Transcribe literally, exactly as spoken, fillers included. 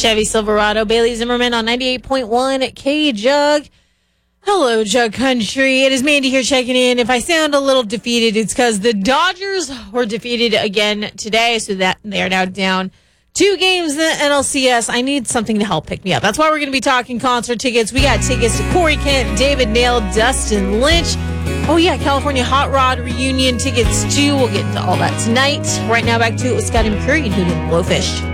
Chevy Silverado. Bailey Zimmerman on ninety-eight point one K-Jug. Hello, Jug Country. It is Mandy here checking in. If I sound a little defeated, it's because the Dodgers were defeated again today, so that they are now down two games in the N L C S. I need something to help pick me up. That's why we're going to be talking concert tickets. We got tickets to Corey Kent, David Nail, Dustin Lynch. Oh, yeah, California Hot Rod reunion tickets, too. We'll get into all that tonight. Right now, back to it with Scotty McCurry and Blowfish.